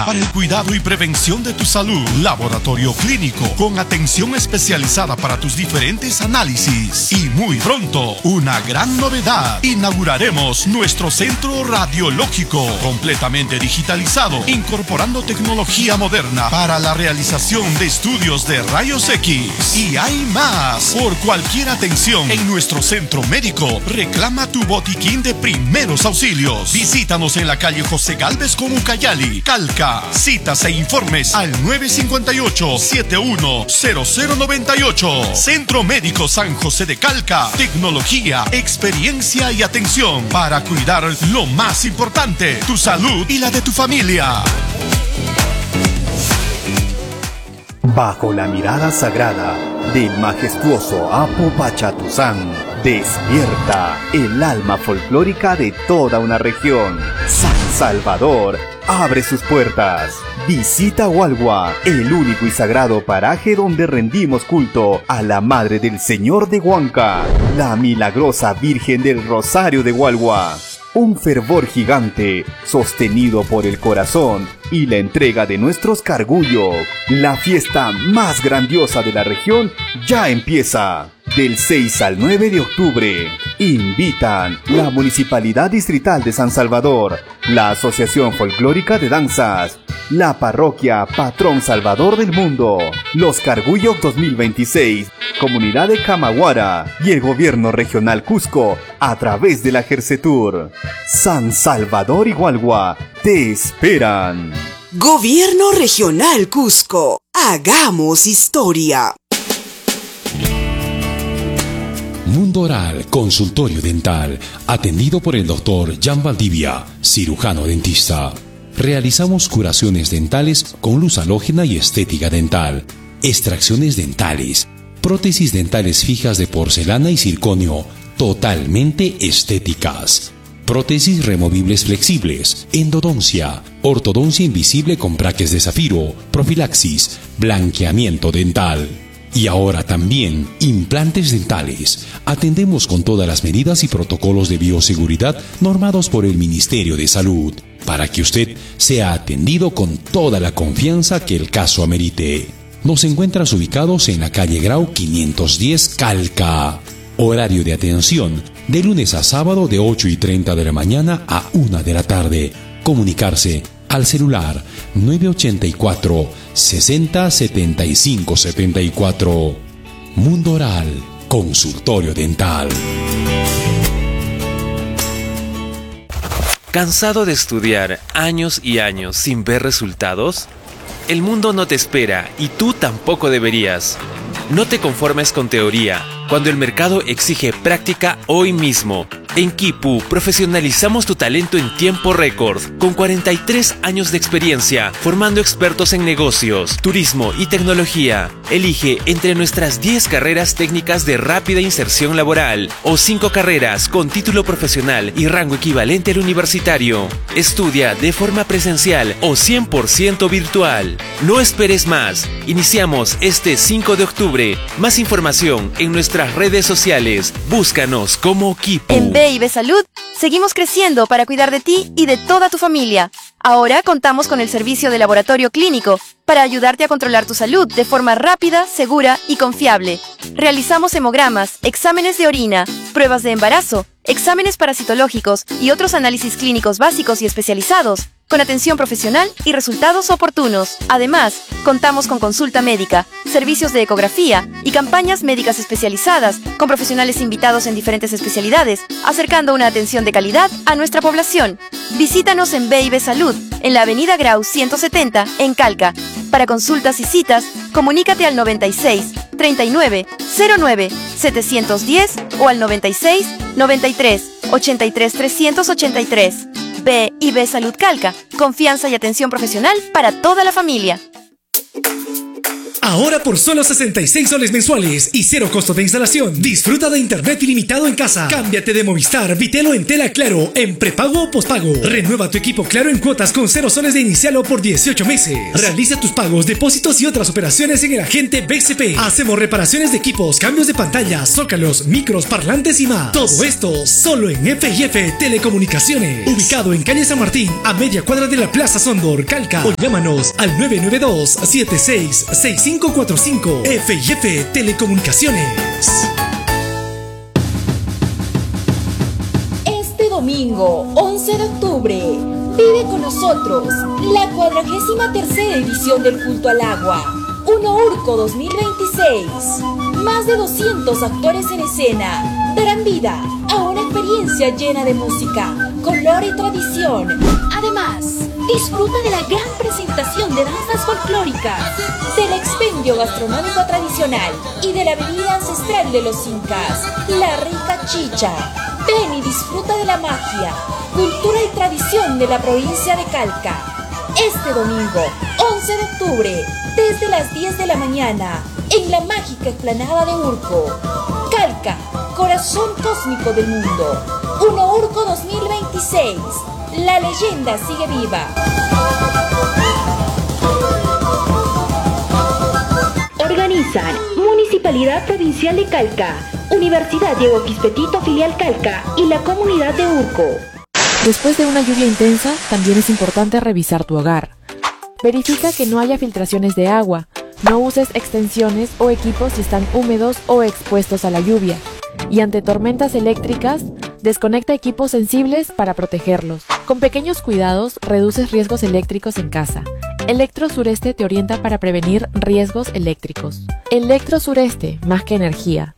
Para el cuidado y prevención de tu salud, laboratorio clínico con atención especializada para tus diferentes análisis. Y muy pronto, una gran novedad. Inauguraremos nuestro centro radiológico completamente digitalizado, incorporando tecnología moderna para la realización de estudios de rayos X. Y hay más. Por cualquier atención en nuestro centro médico, reclama tu botiquín de primeros auxilios. Visítanos en la calle José Gálvez con Ucayali, Calca. Citas e informes al 958-710098. Centro Médico San José de Calca. Tecnología, experiencia y atención para cuidar lo más importante, tu salud y la de tu familia. Bajo la mirada sagrada del majestuoso Apo Pachatuzán, despierta el alma folclórica de toda una región. San Salvador abre sus puertas. Visita Hualgua, el único y sagrado paraje donde rendimos culto a la Madre del Señor de Huanca, la milagrosa Virgen del Rosario de Hualgua. Un fervor gigante, sostenido por el corazón y la entrega de nuestros cargullos. La fiesta más grandiosa de la región ya empieza. Del 6 al 9 de octubre. Invitan la Municipalidad Distrital de San Salvador, la Asociación Folclórica de Danzas, la Parroquia Patrón Salvador del Mundo, los Cargullos 2026, Comunidad de Camaguara y el Gobierno Regional Cusco a través de la Jersetur. San Salvador y Hualgua te esperan. Gobierno Regional Cusco. Hagamos historia. Mundo Oral, consultorio dental, atendido por el Dr. Jan Valdivia, cirujano dentista. Realizamos curaciones dentales con luz halógena y estética dental, extracciones dentales, prótesis dentales fijas de porcelana y circonio, totalmente estéticas, prótesis removibles flexibles, endodoncia, ortodoncia invisible con braques de zafiro, profilaxis, blanqueamiento dental. Y ahora también implantes dentales. Atendemos con todas las medidas y protocolos de bioseguridad normados por el Ministerio de Salud, para que usted sea atendido con toda la confianza que el caso amerite. Nos encuentras ubicados en la calle Grau 510 Calca. Horario de atención de lunes a sábado de 8:30 de la mañana a 1 de la tarde. Comunicarse al celular 984 60 75 74. Mundo Oral, consultorio dental. ¿Cansado de estudiar años y años sin ver resultados? El mundo no te espera y tú tampoco deberías. No te conformes con teoría, cuando el mercado exige práctica hoy mismo. En Kipu profesionalizamos tu talento en tiempo récord, con 43 años de experiencia, formando expertos en negocios, turismo y tecnología. Elige entre nuestras 10 carreras técnicas de rápida inserción laboral o 5 carreras con título profesional y rango equivalente al universitario. Estudia de forma presencial o 100% virtual. No esperes más. Iniciamos este 5 de octubre. Más información en nuestras redes sociales. Búscanos como Kipu. En B&B Salud, seguimos creciendo para cuidar de ti y de toda tu familia. Ahora contamos con el servicio de laboratorio clínico para ayudarte a controlar tu salud de forma rápida, segura y confiable. Realizamos hemogramas, exámenes de orina, pruebas de embarazo, exámenes parasitológicos y otros análisis clínicos básicos y especializados, con atención profesional y resultados oportunos. Además, contamos con consulta médica, servicios de ecografía y campañas médicas especializadas, con profesionales invitados en diferentes especialidades, acercando una atención de calidad a nuestra población. Visítanos en B&B Salud, en la avenida Grau 170, en Calca. Para consultas y citas, comunícate al 96 39 09 710 o al 96 93 83 383. B&B Salud Calca, confianza y atención profesional para toda la familia. Ahora por solo 66 soles mensuales y cero costo de instalación. Disfruta de internet ilimitado en casa. Cámbiate de Movistar, Vitelo en tela Claro, en prepago o pospago. Renueva tu equipo Claro en cuotas con 0 soles de inicial o por 18 meses. Realiza tus pagos, depósitos y otras operaciones en el agente BCP. Hacemos reparaciones de equipos, cambios de pantalla, zócalos, micros, parlantes y más. Todo esto solo en F&F Telecomunicaciones. Ubicado en calle San Martín, a media cuadra de la Plaza Sondor, Calca. O llámanos al 992-766545. F&F Telecomunicaciones. Este domingo, 11 de octubre, vive con nosotros la 43ª edición del Culto al Agua, Unourco 2026. Más de 200 actores en escena darán vida a una experiencia llena de música, color y tradición. Además, disfruta de la gran presentación de danzas folclóricas, del expendio gastronómico tradicional y de la bebida ancestral de los incas, la rica chicha. Ven y disfruta de la magia, cultura y tradición de la provincia de Calca. Este domingo, 11 de octubre, desde las 10 de la mañana, en la mágica explanada de Urco. Calca, corazón cósmico del mundo. Unourco 2026. La leyenda sigue viva. Organizan Municipalidad Provincial de Calca, Universidad Diego Quispetito Filial Calca y la comunidad de Urco. Después de una lluvia intensa, también es importante revisar tu hogar. Verifica que no haya filtraciones de agua. No uses extensiones o equipos si están húmedos o expuestos a la lluvia. Y ante tormentas eléctricas, desconecta equipos sensibles para protegerlos. Con pequeños cuidados, reduces riesgos eléctricos en casa. Electro Sureste te orienta para prevenir riesgos eléctricos. Electro Sureste, más que energía.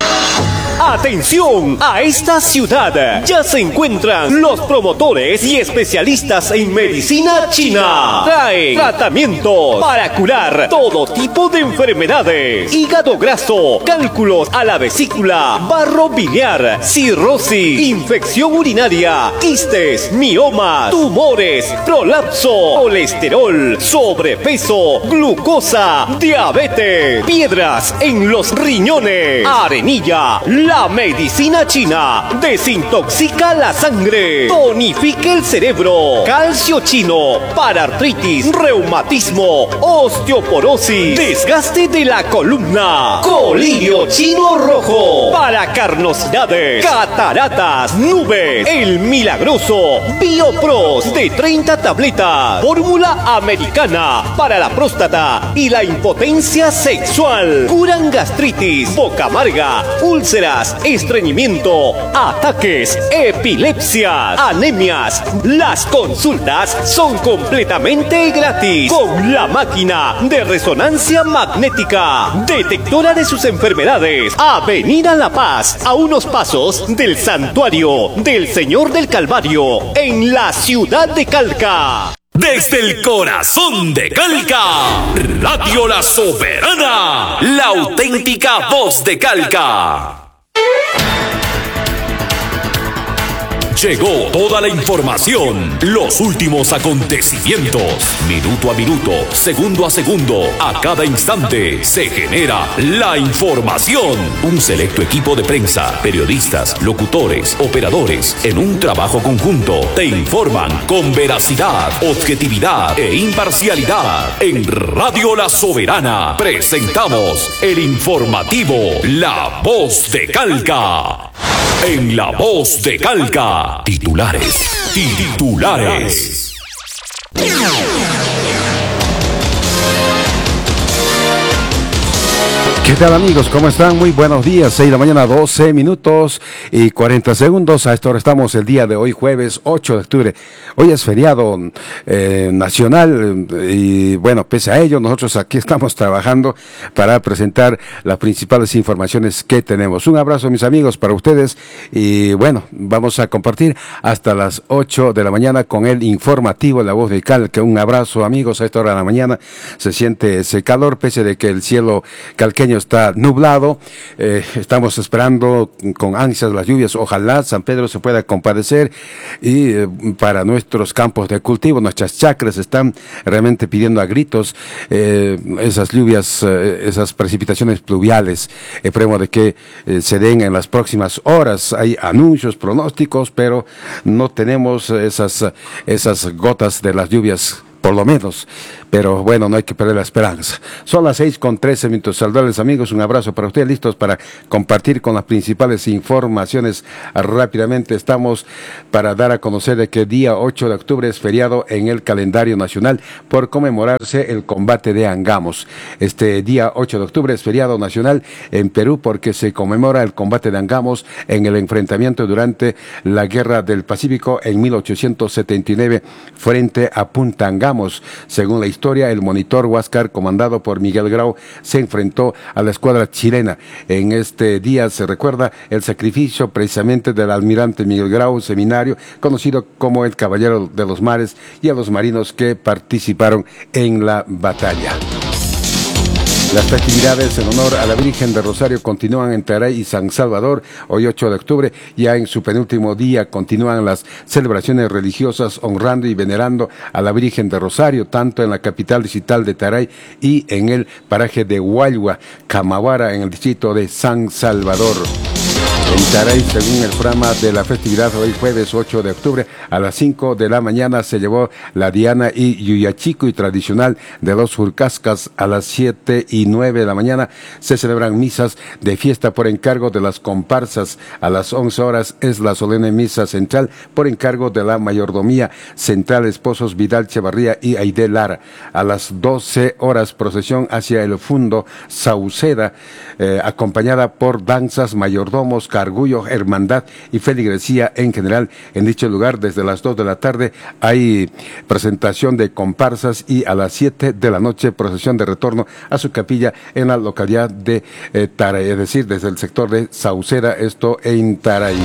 ¡Atención! A esta ciudad ya se encuentran los promotores y especialistas en medicina china. Traen tratamientos para curar todo tipo de enfermedades: hígado graso, cálculos a la vesícula, barro biliar, cirrosis, infección urinaria, quistes, miomas, tumores, prolapso, colesterol, sobrepeso, glucosa, diabetes, piedras en los riñones. Arenilla, la medicina china desintoxica la sangre, tonifica el cerebro. Calcio chino para artritis, reumatismo, osteoporosis, desgaste de la columna. Colirio chino rojo para carnosidades, cataratas, nubes. El milagroso Biopros de 30 tabletas. Fórmula americana para la próstata y la impotencia sexual. Curan gastritis, boca amarga, úlceras, estreñimiento, ataques, epilepsias, anemias. Las consultas son completamente gratis con la máquina de resonancia magnética, detectora de sus enfermedades. Avenida La Paz, a unos pasos del Santuario del Señor del Calvario, en la ciudad de Calca. Desde el corazón de Calca, Radio La Soberana, la auténtica voz de Calca. Llegó toda la información, los últimos acontecimientos, minuto a minuto, segundo a segundo, a cada instante se genera la información. Un selecto equipo de prensa, periodistas, locutores, operadores, en un trabajo conjunto, te informan con veracidad, objetividad e imparcialidad. En Radio La Soberana presentamos el informativo La Voz de Calca. En La Voz de Calca, titulares. ¿Qué tal, amigos? ¿Cómo están? Muy buenos días. 6 de la mañana, 12 minutos y 40 segundos. A esta hora estamos el día de hoy, jueves 8 de octubre. Hoy es feriado nacional y bueno, pese a ello, nosotros aquí estamos trabajando para presentar las principales informaciones que tenemos. Un abrazo, mis amigos, para ustedes y bueno, vamos a compartir hasta las 8 de la mañana con el informativo La Voz de Calca. Un abrazo, amigos, a esta hora de la mañana. Se siente ese calor, pese de que el cielo calqueño Salvadoreño está nublado. Estamos esperando con ansias las lluvias. Ojalá San Pedro se pueda compadecer y para nuestros campos de cultivo, nuestras chacras están realmente pidiendo a gritos esas lluvias, esas precipitaciones pluviales. Esperemos de que se den en las próximas horas. Hay anuncios, pronósticos, pero no tenemos esas gotas de las lluvias, por lo menos. Pero bueno, no hay que perder la esperanza. Son las 6:13. Saludarles, amigos, un abrazo para ustedes, listos para compartir con las principales informaciones. Rápidamente estamos para dar a conocer de que día 8 de octubre es feriado en el calendario nacional por conmemorarse el combate de Angamos. Este día 8 de octubre es feriado nacional en Perú porque se conmemora el combate de Angamos en el enfrentamiento durante la Guerra del Pacífico en 1879 frente a Punta Angamos. Según la historia, el monitor Huáscar, comandado por Miguel Grau, se enfrentó a la escuadra chilena. En este día se recuerda el sacrificio precisamente del almirante Miguel Grau Seminario, conocido como el Caballero de los Mares, y a los marinos que participaron en la batalla. Las festividades en honor a la Virgen de Rosario continúan en Taray y San Salvador. Hoy 8 de octubre, ya en su penúltimo día, continúan las celebraciones religiosas honrando y venerando a la Virgen de Rosario, tanto en la capital distrital de Taray y en el paraje de Hualwa, Camawara, en el distrito de San Salvador. En Taray, según el programa de la festividad, hoy jueves 8 de octubre, a las 5 de la mañana se llevó la Diana y Yuyachico y tradicional de los Jurcascas. A las 7 y 9 de la mañana se celebran misas de fiesta por encargo de las comparsas. A las 11 horas es la solemne misa central por encargo de la mayordomía central, esposos Vidal Chevarría y Aide Lara. A las 12 horas procesión hacia el Fundo Sauceda, acompañada por danzas, mayordomos, cargullo, hermandad y feligresía en general. En dicho lugar, desde las 2 de la tarde hay presentación de comparsas y a las 7 de la noche procesión de retorno a su capilla en la localidad de Taray, es decir, desde el sector de Sauceda, esto en Taray.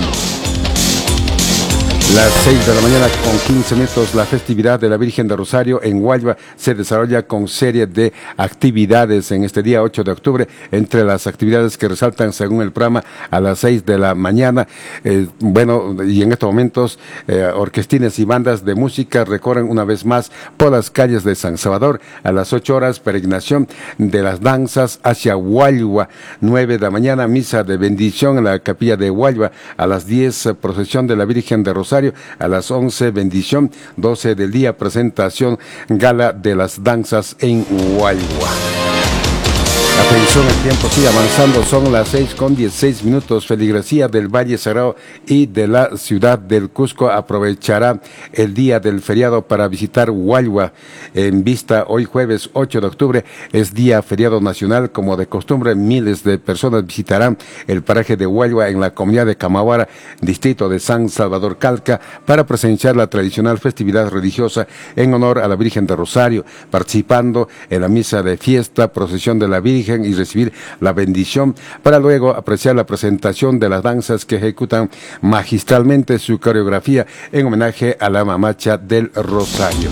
Las 6 de la mañana con 15 minutos, la festividad de la Virgen de Rosario en Hualva se desarrolla con serie de actividades en este día 8 de octubre. Entre las actividades que resaltan según el programa, a las 6 de la mañana, y en estos momentos, orquestines y bandas de música recorren una vez más por las calles de San Salvador. A las 8 horas, peregrinación de las danzas hacia Hualva. 9 de la mañana, misa de bendición en la capilla de Hualva. A las 10, procesión de la Virgen de Rosario. A las 11, bendición. 12 del día, presentación, gala de las danzas en Hualva. Atención, el tiempo sigue avanzando, son las 6:16 minutos. Feligresía del Valle Sagrado y de la ciudad del Cusco aprovechará el día del feriado para visitar Hualva. En vista, hoy jueves 8 de octubre es día feriado nacional. Como de costumbre, miles de personas visitarán el paraje de Hualva en la comunidad de Camawara, distrito de San Salvador Calca, para presenciar la tradicional festividad religiosa en honor a la Virgen de Rosario, participando en la misa de fiesta, procesión de la Virgen y recibir la bendición, para luego apreciar la presentación de las danzas que ejecutan magistralmente su coreografía en homenaje a la Mamacha del Rosario.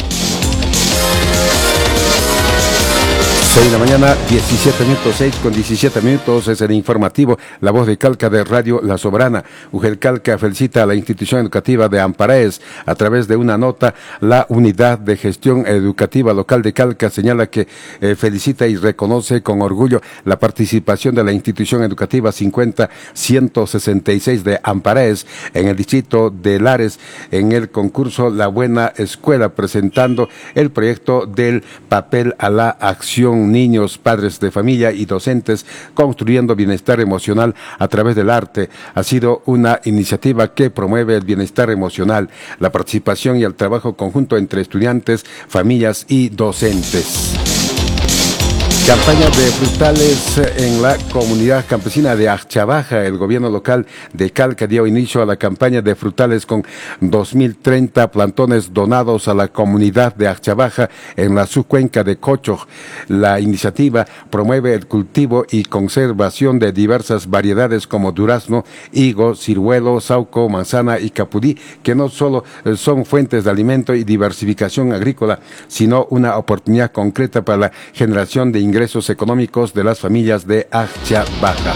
6 de la mañana, 17 minutos, 6:17 minutos, es el informativo, la voz de Calca de Radio La Soberana. UGEL Calca felicita a la institución educativa de Amparaes. A través de una nota, la Unidad de Gestión Educativa Local de Calca señala que felicita y reconoce con orgullo la participación de la institución educativa 50-166 de Amparaes en el distrito de Lares en el concurso La Buena Escuela, presentando el proyecto del papel a la acción. Niños, padres de familia y docentes construyendo bienestar emocional a través del arte. Ha sido una iniciativa que promueve el bienestar emocional, la participación y el trabajo conjunto entre estudiantes, familias y docentes. Campaña de frutales en la comunidad campesina de Acchabaja. El gobierno local de Calca dio inicio a la campaña de frutales con 2.030 plantones donados a la comunidad de Acchabaja en la subcuenca de Cocho. La iniciativa promueve el cultivo y conservación de diversas variedades como durazno, higo, ciruelo, sauco, manzana y capudí, que no solo son fuentes de alimento y diversificación agrícola, sino una oportunidad concreta para la generación de ingresos ingresos económicos de las familias de Accha Baja.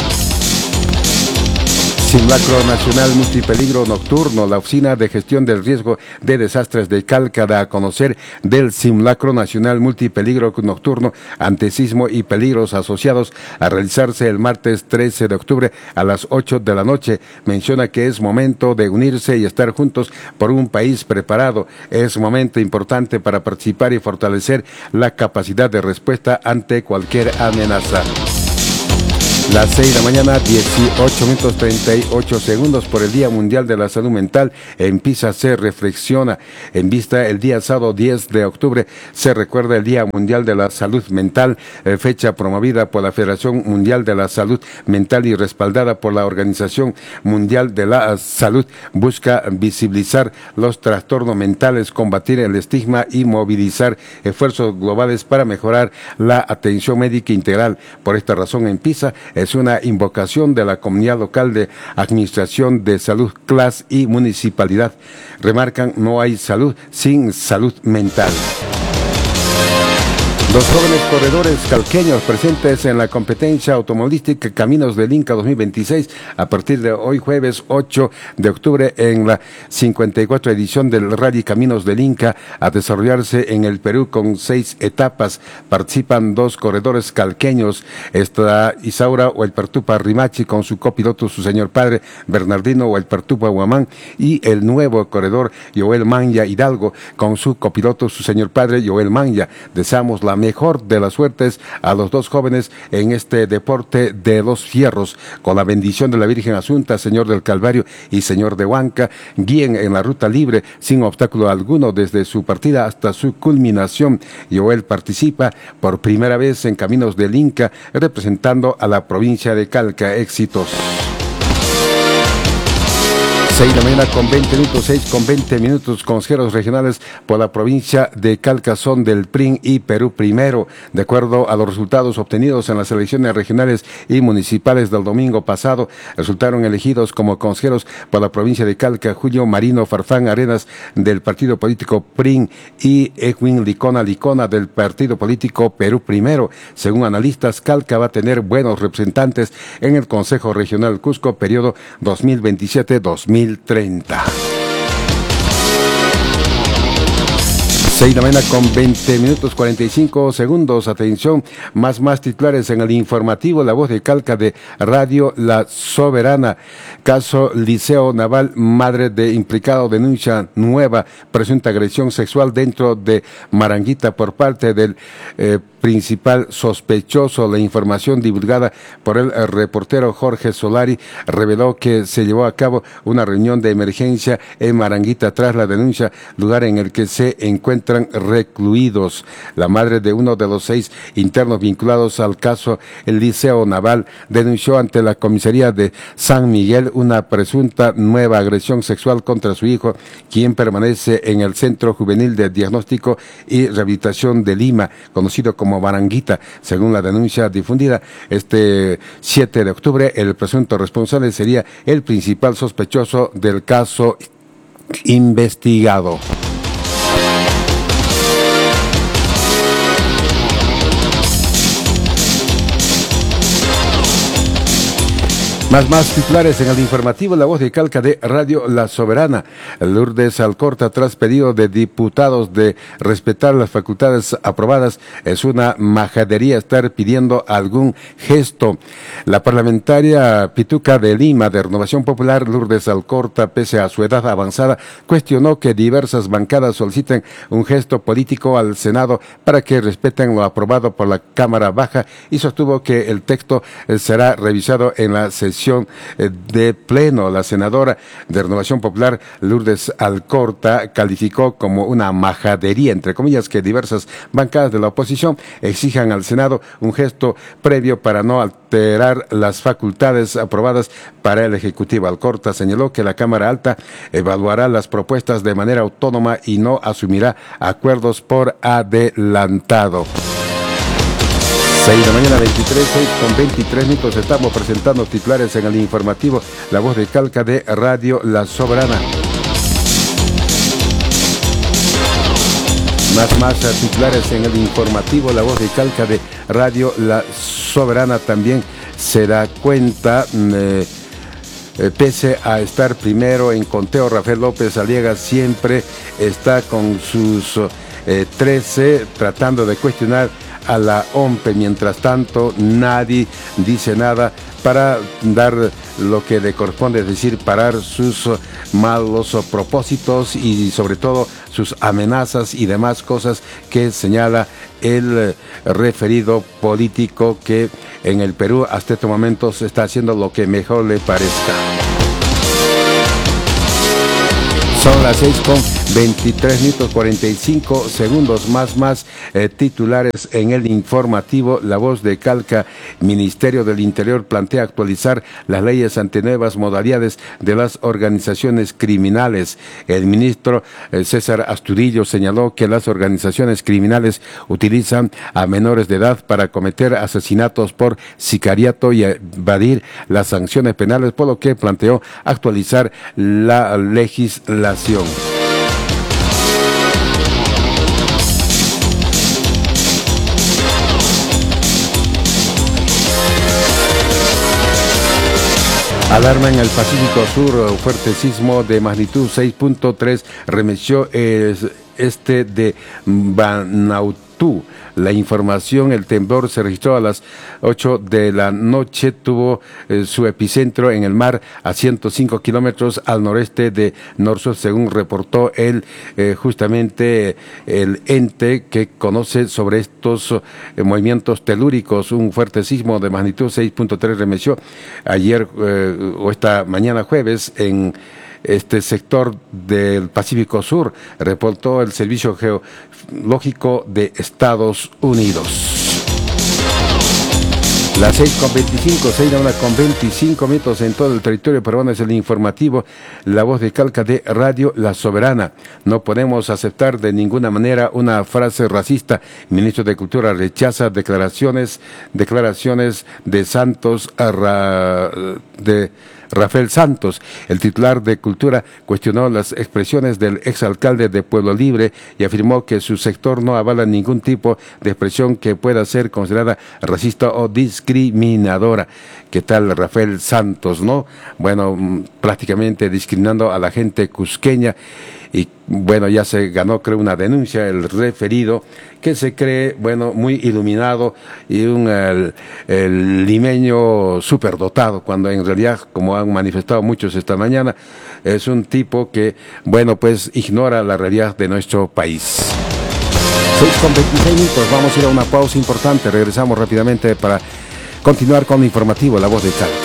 Simulacro Nacional Multipeligro Nocturno. La Oficina de Gestión del Riesgo de Desastres de Calca da a conocer del Simulacro Nacional Multipeligro Nocturno ante sismo y peligros asociados a realizarse el martes 13 de octubre a las 8 de la noche. Menciona que es momento de unirse y estar juntos por un país preparado. Es momento importante para participar y fortalecer la capacidad de respuesta ante cualquier amenaza. Las 6 de la mañana, 18 minutos 38 segundos por el Día Mundial de la Salud Mental. En Pisa se reflexiona. En vista el día sábado 10 de octubre se recuerda el Día Mundial de la Salud Mental, fecha promovida por la Federación Mundial de la Salud Mental y respaldada por la Organización Mundial de la Salud. Busca visibilizar los trastornos mentales, combatir el estigma y movilizar esfuerzos globales para mejorar la atención médica integral. Por esta razón, en Pisa es una invocación de la comunidad local de Administración de Salud, CLAS y Municipalidad. Remarcan, no hay salud sin salud mental. Los jóvenes corredores calqueños presentes en la competencia automovilística Caminos del Inca 2026 a partir de hoy jueves 8 de octubre en la 54 edición del Rally Caminos del Inca a desarrollarse en el Perú con 6 etapas. Participan 2 corredores calqueños, Isaura o el Pertupa Rimachi con su copiloto, su señor padre Bernardino o el Pertupa Huamán, y el nuevo corredor Joel Manya Hidalgo con su copiloto, su señor padre Joel Manya. Deseamos la mejor de las suertes a los 2 jóvenes en este deporte de los fierros. Con la bendición de la Virgen Asunta, Señor del Calvario y Señor de Huanca, guíen en la ruta libre sin obstáculo alguno desde su partida hasta su culminación. Joel participa por primera vez en Caminos del Inca representando a la provincia de Calca. Éxitos. 6 de la mañana con 20 minutos, 6 con 20 minutos. Consejeros regionales por la provincia de Calca son del PRIN y Perú Primero. De acuerdo a los resultados obtenidos en las elecciones regionales y municipales del domingo pasado, resultaron elegidos como consejeros por la provincia de Calca Julio Marino Farfán Arenas del partido político PRIN y Edwin Licona del partido político Perú Primero. Según analistas, Calca va a tener buenos representantes en el Consejo Regional Cusco, periodo 2027-2030. 6 de la mañana con 20 minutos 45 segundos. Atención, más titulares en el informativo. La Voz de Calca de Radio La Soberana. Caso Liceo Naval, madre de implicado denuncia nueva presunta agresión sexual dentro de Maranguita por parte del principal sospechoso. La información divulgada por el reportero Jorge Solari reveló que se llevó a cabo una reunión de emergencia en Maranguita tras la denuncia, lugar en el que se encuentran recluidos. La madre de uno de los 6 internos vinculados al caso el Liceo Naval denunció ante la comisaría de San Miguel una presunta nueva agresión sexual contra su hijo, quien permanece en el Centro Juvenil de Diagnóstico y Rehabilitación de Lima, conocido como Maranguita. Según la denuncia difundida este 7 de octubre, el presunto responsable sería el principal sospechoso del caso investigado. Más titulares en el informativo. La Voz de Calca de Radio La Soberana. Lourdes Alcorta, tras pedido de diputados de respetar las facultades aprobadas, es una majadería estar pidiendo algún gesto. La parlamentaria pituca de Lima de Renovación Popular, Lourdes Alcorta, pese a su edad avanzada, cuestionó que diversas bancadas soliciten un gesto político al Senado para que respeten lo aprobado por la Cámara Baja y sostuvo que el texto será revisado en la sesión de pleno. La senadora de Renovación Popular, Lourdes Alcorta, calificó como una majadería, entre comillas, que diversas bancadas de la oposición exijan al Senado un gesto previo para no alterar las facultades aprobadas para el Ejecutivo. Alcorta señaló que la Cámara Alta evaluará las propuestas de manera autónoma y no asumirá acuerdos por adelantado. 6 de la mañana, 6 con 23 minutos. Estamos presentando titulares en el informativo La Voz de Calca de Radio La Soberana. Más titulares en el informativo. La Voz de Calca de Radio La Soberana también se da cuenta, pese a estar primero en conteo, Rafael López Aliaga siempre está con sus 13 tratando de cuestionar a la OMPE. Mientras tanto, nadie dice nada para dar lo que le corresponde, es decir, parar sus malos propósitos y sobre todo sus amenazas y demás cosas que señala el referido político, que en el Perú hasta este momento se está haciendo lo que mejor le parezca. Son las 6:23 45 segundos. Más titulares en el informativo. La Voz de Calca. Ministerio del Interior plantea actualizar las leyes ante nuevas modalidades de las organizaciones criminales. El ministro César Astudillo señaló que las organizaciones criminales utilizan a menores de edad para cometer asesinatos por sicariato y evadir las sanciones penales, por lo que planteó actualizar la legislación. Alarma en el Pacífico Sur. Fuerte sismo de magnitud 6.3 remeció de Vanuatu. La información: el temblor se registró a las 8 de la noche, tuvo su epicentro en el mar a 105 kilómetros al noreste de Norsur, según reportó justamente el ente que conoce sobre estos movimientos telúricos. Un fuerte sismo de magnitud 6.3 remeció ayer o esta mañana jueves en este sector del Pacífico Sur, reportó el Servicio Geológico de Estados Unidos. Las 6:25, 6:25 minutos en todo el territorio peruano. Es el informativo La Voz de Calca de Radio La Soberana. No podemos aceptar de ninguna manera una frase racista. El ministro de Cultura rechaza declaraciones de Santos de Rafael Santos. El titular de Cultura cuestionó las expresiones del exalcalde de Pueblo Libre y afirmó que su sector no avala ningún tipo de expresión que pueda ser considerada racista o discriminadora. ¿Qué tal Rafael Santos, no? Bueno, prácticamente discriminando a la gente cusqueña. Y bueno, ya se ganó, creo, una denuncia el referido, que se cree, bueno, muy iluminado y el limeño superdotado, cuando en realidad, como han manifestado muchos esta mañana, es un tipo que, bueno, pues ignora la realidad de nuestro país. 6:26 minutos, vamos a ir a una pausa importante, regresamos rápidamente para continuar con el informativo La Voz de Calca.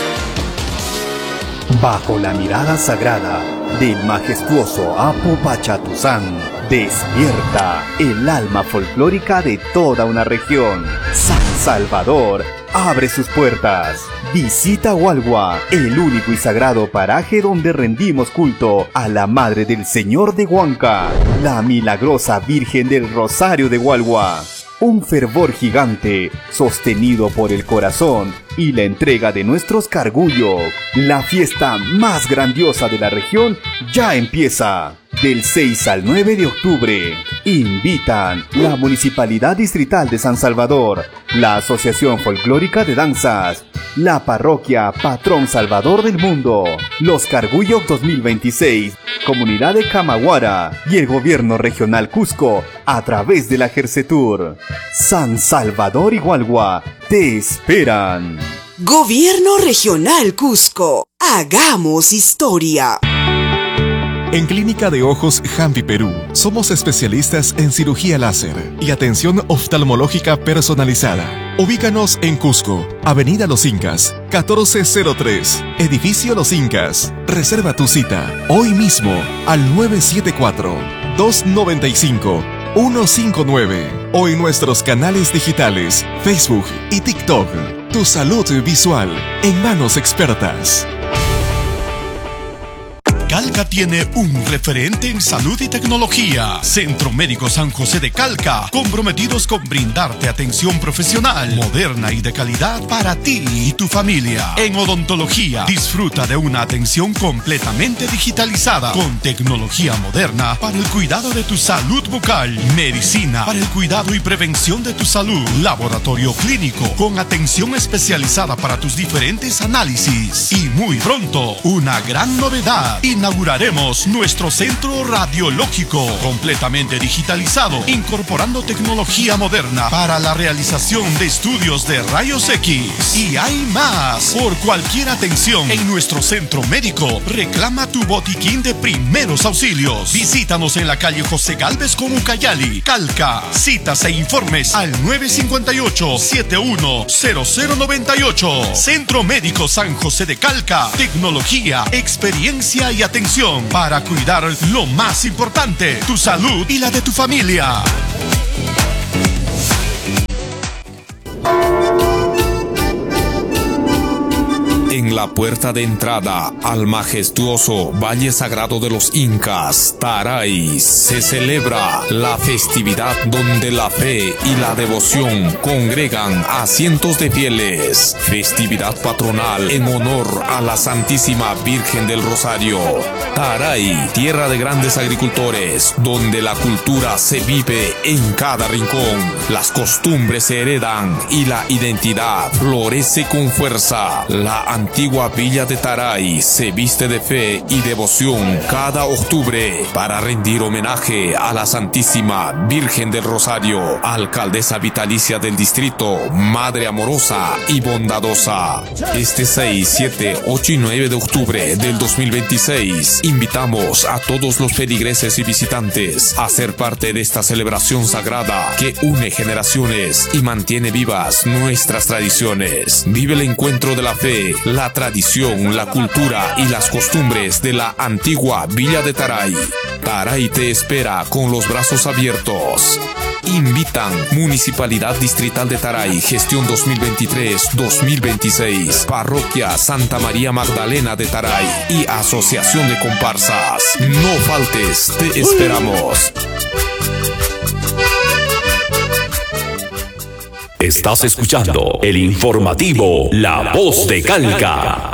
Bajo la mirada sagrada del majestuoso Apo Pachatuzán, despierta el alma folclórica de toda una región. San Salvador abre sus puertas. Visita Hualhua, el único y sagrado paraje donde rendimos culto a la Madre del Señor de Huanca, la milagrosa Virgen del Rosario de Hualhua. Un fervor gigante, sostenido por el corazón y la entrega de nuestros cargullos. La fiesta más grandiosa de la región ya empieza. Del 6 al 9 de octubre. Invitan la Municipalidad Distrital de San Salvador, la Asociación Folclórica de Danzas, la Parroquia Patrón Salvador del Mundo, los Cargullos 2026, Comunidad de Camaguara y el Gobierno Regional Cusco a través de la Gersetur. San Salvador y Hualhua te esperan. Gobierno Regional Cusco. Hagamos historia. En Clínica de Ojos Jampi Perú, somos especialistas en cirugía láser y atención oftalmológica personalizada. Ubícanos en Cusco, Avenida Los Incas, 1403, Edificio Los Incas. Reserva tu cita hoy mismo al 974-295-159 o en nuestros canales digitales, Facebook y TikTok. Tu salud visual en manos expertas. Calca tiene un referente en salud y tecnología. Centro Médico San José de Calca, comprometidos con brindarte atención profesional, moderna y de calidad para ti y tu familia. En odontología, disfruta de una atención completamente digitalizada, con tecnología moderna para el cuidado de tu salud bucal. Medicina, para el cuidado y prevención de tu salud. Laboratorio clínico, con atención especializada para tus diferentes análisis. Y muy pronto, una gran novedad. Inauguraremos nuestro centro radiológico, completamente digitalizado, incorporando tecnología moderna para la realización de estudios de rayos X. Y hay más. Por cualquier atención en nuestro centro médico, reclama tu botiquín de primeros auxilios. Visítanos en la calle José Gálvez con Ucayali, Calca. Citas e informes al 958-710098. Centro Médico San José de Calca. Tecnología, experiencia y atención para cuidar lo más importante, tu salud y la de tu familia. En la puerta de entrada al majestuoso Valle Sagrado de los Incas, Taray, se celebra la festividad donde la fe y la devoción congregan a cientos de fieles. Festividad patronal en honor a la Santísima Virgen del Rosario. Taray, tierra de grandes agricultores, donde la cultura se vive en cada rincón. Las costumbres se heredan y la identidad florece con fuerza. La antigua villa de Taray se viste de fe y devoción cada octubre para rendir homenaje a la Santísima Virgen del Rosario, alcaldesa vitalicia del distrito, madre amorosa y bondadosa. Este 6, 7, 8 y 9 de octubre del 2026, invitamos a todos los feligreses y visitantes a ser parte de esta celebración sagrada que une generaciones y mantiene vivas nuestras tradiciones. Vive el encuentro de la fe, la tradición, la cultura y las costumbres de la antigua villa de Taray. Taray te espera con los brazos abiertos. Invitan Municipalidad Distrital de Taray, gestión 2023-2026, Parroquia Santa María Magdalena de Taray y Asociación de Comparsas. No faltes, te esperamos. Estás escuchando el informativo La Voz de Calca.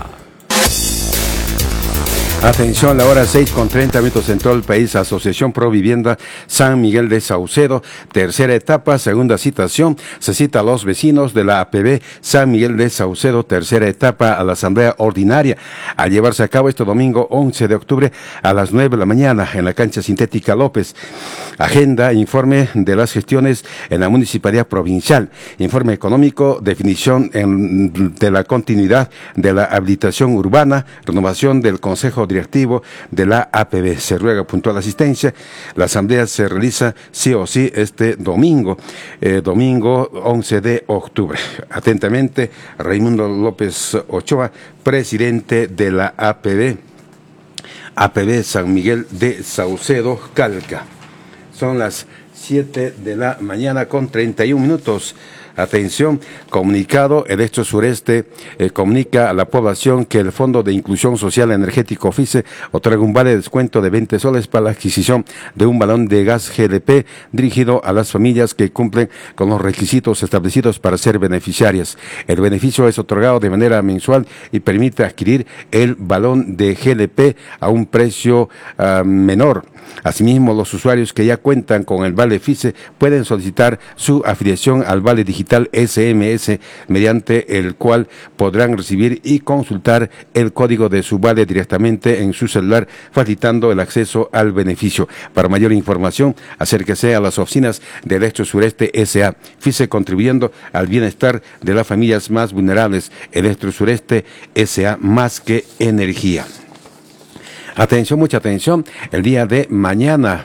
Atención, la hora 6:30 en todo el país. Asociación Pro Vivienda San Miguel de Saucedo, tercera etapa, segunda citación. Se cita a los vecinos de la APB San Miguel de Saucedo, tercera etapa, a la asamblea ordinaria, a llevarse a cabo este domingo 11 de octubre a las 9 de la mañana en la cancha sintética López. Agenda, informe de las gestiones en la municipalidad provincial, informe económico, definición de la continuidad de la habilitación urbana, renovación del consejo directivo de la APB. Se ruega puntual asistencia. La asamblea se realiza sí o sí este domingo, domingo 11 de octubre. Atentamente, Raimundo López Ochoa, presidente de la APB San Miguel de Saucedo, Calca. Son las 7 de la mañana con 31 minutos. Atención, comunicado, el Extra Sureste comunica a la población que el Fondo de Inclusión Social Energético FICE otorga un vale de descuento de 20 soles para la adquisición de un balón de gas GLP dirigido a las familias que cumplen con los requisitos establecidos para ser beneficiarias. El beneficio es otorgado de manera mensual y permite adquirir el balón de GLP a un precio menor. Asimismo, los usuarios que ya cuentan con el vale FICE pueden solicitar su afiliación al vale digital SMS, mediante el cual podrán recibir y consultar el código de su vale directamente en su celular, facilitando el acceso al beneficio. Para mayor información, acérquese a las oficinas del Extra Sureste S.A. FICE, contribuyendo al bienestar de las familias más vulnerables. El Extra Sureste S.A. más que energía. Atención, mucha atención, el día de mañana,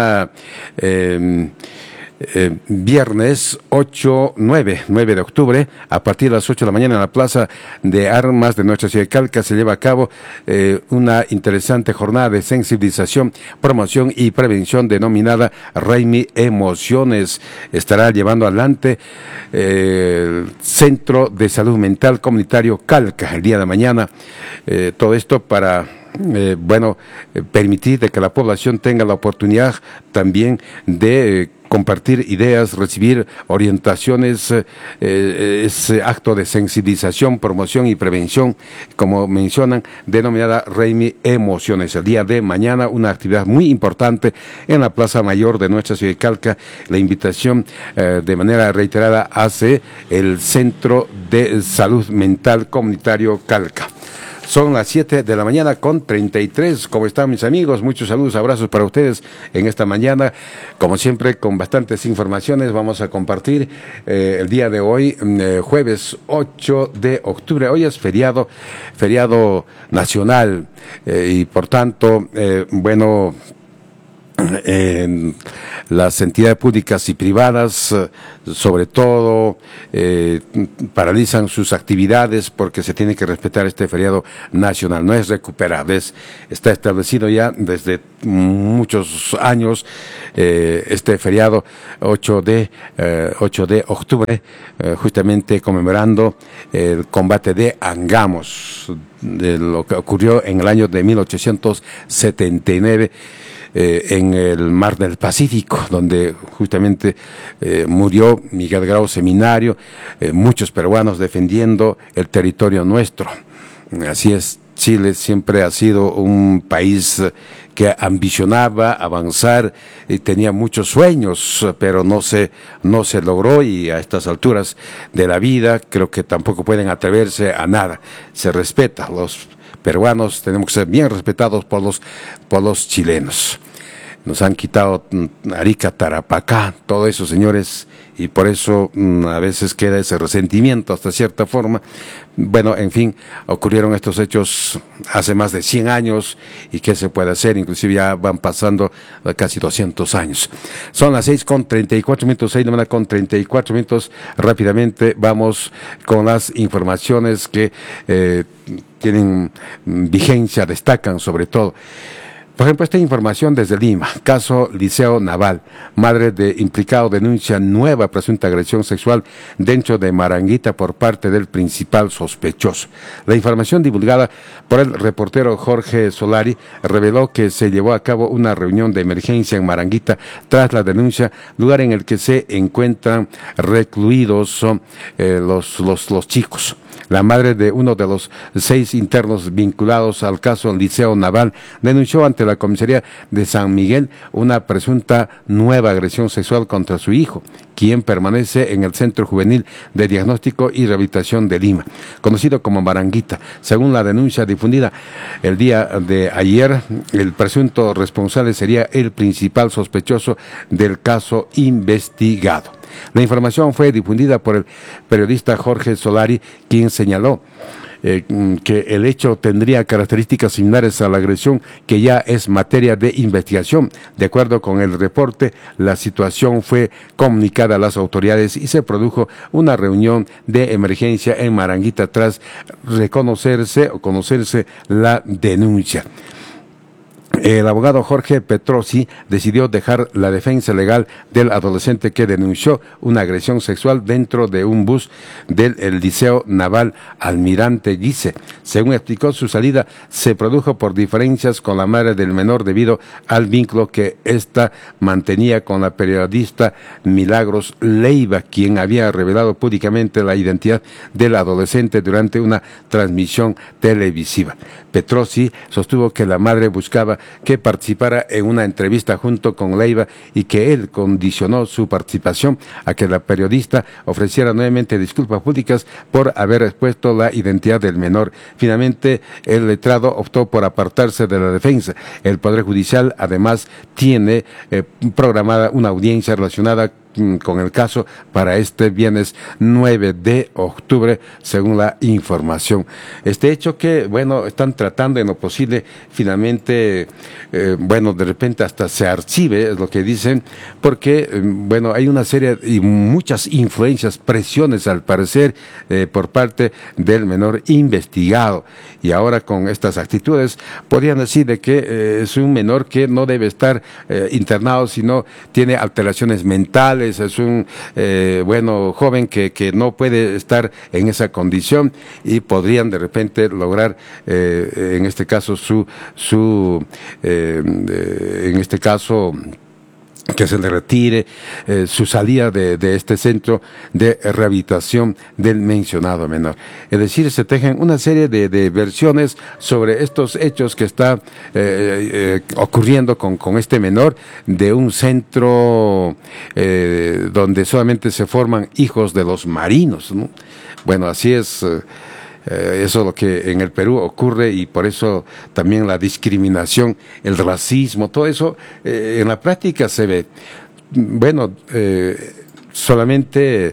viernes 9 de octubre, a partir de las 8 de la mañana en la Plaza de Armas de nuestra ciudad de Calca se lleva a cabo una interesante jornada de sensibilización, promoción y prevención denominada Raimi Emociones. Estará llevando adelante el Centro de Salud Mental Comunitario Calca el día de mañana. Todo esto para permitir de que la población tenga la oportunidad también de compartir ideas, recibir orientaciones, ese acto de sensibilización, promoción y prevención, como mencionan, denominada Reimi Emociones. El día de mañana, una actividad muy importante en la Plaza Mayor de nuestra ciudad de Calca. La invitación de manera reiterada hace el Centro de Salud Mental Comunitario Calca. Son las 7 de la mañana con 33. ¿Cómo están, mis amigos? Muchos saludos, abrazos para ustedes en esta mañana. Como siempre, con bastantes informaciones vamos a compartir el día de hoy, jueves 8 de octubre. Hoy es feriado nacional y por tanto, las entidades públicas y privadas, sobre todo, paralizan sus actividades porque se tiene que respetar este feriado nacional. No es recuperable, está establecido ya desde muchos años este feriado 8 de octubre, justamente conmemorando el combate de Angamos, de lo que ocurrió en el año de 1879. En el mar del Pacífico, donde justamente murió Miguel Grau Seminario, muchos peruanos defendiendo el territorio nuestro. Así es, Chile siempre ha sido un país que ambicionaba avanzar y tenía muchos sueños, pero no se logró, y a estas alturas de la vida creo que tampoco pueden atreverse a nada. Se respeta, los peruanos tenemos que ser bien respetados por los chilenos. Nos han quitado Arica, Tarapacá, todo eso, señores, y por eso a veces queda ese resentimiento hasta cierta forma. Bueno, en fin, ocurrieron estos hechos hace más de 100 años, y ¿qué se puede hacer? Inclusive ya van pasando casi 200 años. Son las 6:34, 6 de la mañana con 34 minutos. Rápidamente vamos con las informaciones que tienen vigencia, destacan sobre todo. Por ejemplo, esta información desde Lima, caso Liceo Naval, madre de implicado denuncia nueva presunta agresión sexual dentro de Maranguita por parte del principal sospechoso. La información divulgada por el reportero Jorge Solari reveló que se llevó a cabo una reunión de emergencia en Maranguita tras la denuncia, lugar en el que se encuentran recluidos los chicos. La madre de uno de los 6 internos vinculados al caso Liceo Naval denunció ante la comisaría de San Miguel una presunta nueva agresión sexual contra su hijo, quien permanece en el Centro Juvenil de Diagnóstico y Rehabilitación de Lima, conocido como Maranguita. Según la denuncia difundida el día de ayer, el presunto responsable sería el principal sospechoso del caso investigado. La información fue difundida por el periodista Jorge Solari, quien señaló que el hecho tendría características similares a la agresión, que ya es materia de investigación. De acuerdo con el reporte, la situación fue comunicada a las autoridades y se produjo una reunión de emergencia en Maranguita tras conocerse la denuncia. El abogado Jorge Petrosi decidió dejar la defensa legal del adolescente que denunció una agresión sexual dentro de un bus del Liceo Naval Almirante Guise. Según explicó, su salida se produjo por diferencias con la madre del menor debido al vínculo que ésta mantenía con la periodista Milagros Leiva, quien había revelado públicamente la identidad del adolescente durante una transmisión televisiva. Petrosi sostuvo que la madre buscaba que participara en una entrevista junto con Leiva y que él condicionó su participación a que la periodista ofreciera nuevamente disculpas públicas por haber expuesto la identidad del menor. Finalmente, el letrado optó por apartarse de la defensa. El Poder Judicial además tiene programada una audiencia relacionada con el caso para este viernes 9 de octubre, según la información. Este hecho que, están tratando en lo posible, finalmente, de repente hasta se archive, es lo que dicen, porque, hay una serie y muchas influencias, presiones al parecer, por parte del menor investigado. Y ahora con estas actitudes, podrían decir de que es un menor que no debe estar internado, sino tiene alteraciones mentales, Morales es un joven que no puede estar en esa condición y podrían de repente lograr en este caso que se le retire su salida de este centro de rehabilitación del mencionado menor. Es decir, se tejen una serie de versiones sobre estos hechos que está ocurriendo con este menor de un centro donde solamente se forman hijos de los marinos, ¿no? Bueno, así es. Eso es lo que en el Perú ocurre y por eso también la discriminación, el racismo, todo eso en la práctica se ve. Bueno, solamente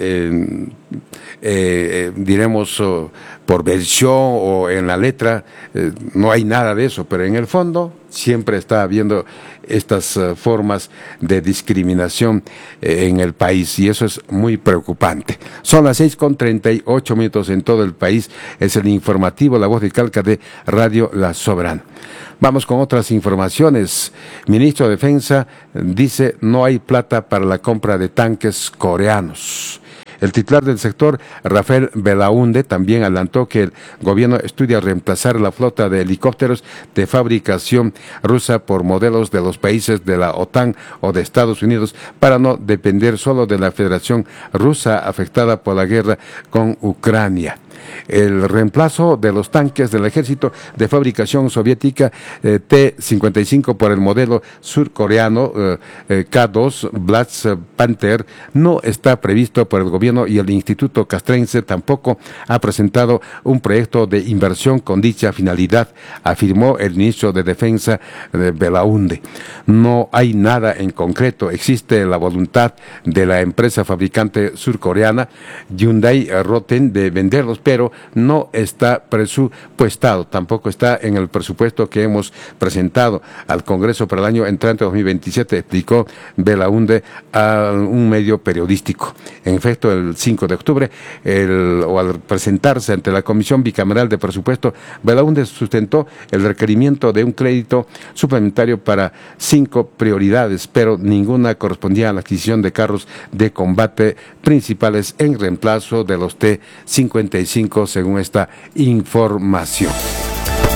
diremos por versión o en la letra no hay nada de eso, pero en el fondo siempre está habiendo estas formas de discriminación en el país y eso es muy preocupante. Son las 6:38 en todo el país. Es el informativo La Voz de Calca de Radio La Soberana. Vamos con otras informaciones. Ministro de Defensa dice no hay plata para la compra de tanques coreanos. El titular del sector, Rafael Belaúnde, también adelantó que el gobierno estudia reemplazar la flota de helicópteros de fabricación rusa por modelos de los países de la OTAN o de Estados Unidos para no depender solo de la Federación Rusa afectada por la guerra con Ucrania. El reemplazo de los tanques del ejército de fabricación soviética T-55 por el modelo surcoreano K2 Black Panther no está previsto por el gobierno y el Instituto Castrense tampoco ha presentado un proyecto de inversión con dicha finalidad, afirmó el ministro de Defensa Belaúnde. No hay nada en concreto, existe la voluntad de la empresa fabricante surcoreana Hyundai Rotem de venderlos, pero no está presupuestado, tampoco está en el presupuesto que hemos presentado al Congreso para el año entrante 2027, explicó Belaúnde a un medio periodístico. En efecto, el 5 de octubre, al presentarse ante la Comisión Bicameral de Presupuesto, Belaúnde sustentó el requerimiento de un crédito suplementario para 5 prioridades, pero ninguna correspondía a la adquisición de carros de combate principales en reemplazo de los T-55, según esta información.